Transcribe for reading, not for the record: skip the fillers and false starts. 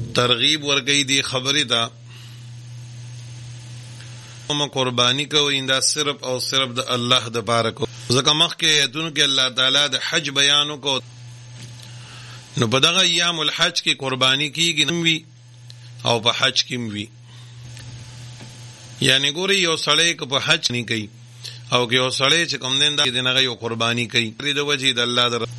ترغیب ورکړي دی خبرې ته قربانی کوي دا صرف او صرف د الله د پاره کو ځکه مخکې ایتونو کې الله تعالی د حج بیان وکړ نو په دغه ایام الحج کې قربانی کیږي نوي او په حج کې وي یعنی ګوري یو سړی که په حج نه کوي او که یو سړی چې کوم دین دا دغه یو قربانی کوي د وجه د الله